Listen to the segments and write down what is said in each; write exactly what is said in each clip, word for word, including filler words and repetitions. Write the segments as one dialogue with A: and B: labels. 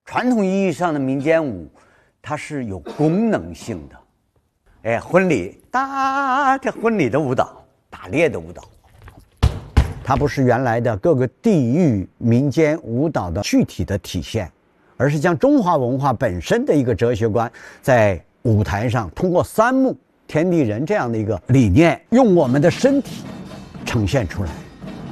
A: 传统意义上的民间舞，它是有功能性的。哎，婚礼打这婚礼的舞蹈，打猎的舞蹈，它不是原来的各个地域民间舞蹈的具体的体现，而是将中华文化本身的一个哲学观，在舞台上通过三幕天地人这样的一个理念，用我们的身体呈现出来。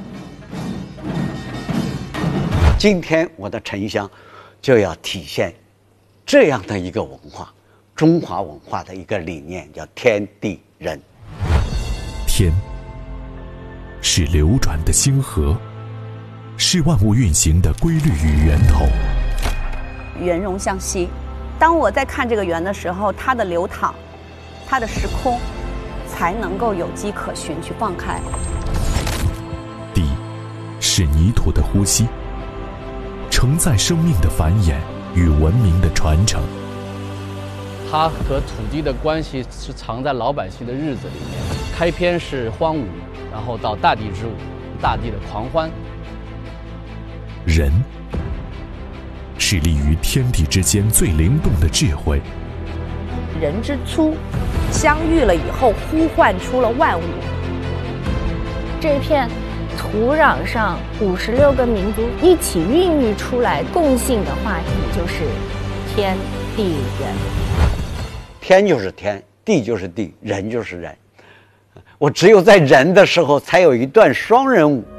A: 今天我的沉香就要体现这样的一个文化，中华文化的一个理念，叫天地人。
B: 天是流转的星河，是万物运行的规律与源头。
C: 圆融向西，当我在看这个圆的时候，它的流淌，它的时空才能够有迹可循，去放开。
B: 地是泥土的呼吸，承载生命的繁衍与文明的传承。
D: 它和土地的关系是藏在老百姓的日子里面。开篇是荒芜，然后到大地之舞，大地的狂欢。
B: 人是立于天地之间最灵动的智慧。
E: 人之初，相遇了以后，呼唤出了万物。
F: 这片土壤上五十六个民族一起孕育出来共性的话题，就是天地人。
A: 天就是天，地就是地，人就是人。我只有在人的时候，才有一段双人舞。